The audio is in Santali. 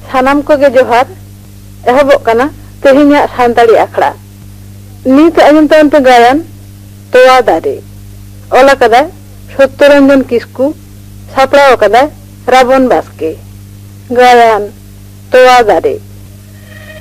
सानाम को गे जोहार एहबोग कना तेहिन्या सानताड़ी आखड़ा नीत आंजम ताबन पे गायन तोवा दारे ओला कदाय सत्यरंजन किस्कू सापड़ाव कदाय राबन बास्के गायन तोवा दारे।